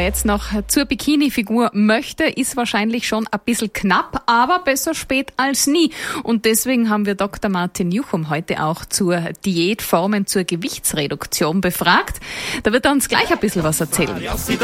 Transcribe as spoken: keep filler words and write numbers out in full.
jetzt noch zur Bikini-Figur möchte, ist wahrscheinlich schon ein bisschen knapp, aber besser spät als nie. Und deswegen haben wir Doktor Martin Juchum heute auch zur Diätformen, zur Gewichtsreduktion befragt. Da wird er uns gleich ein bisschen was erzählen.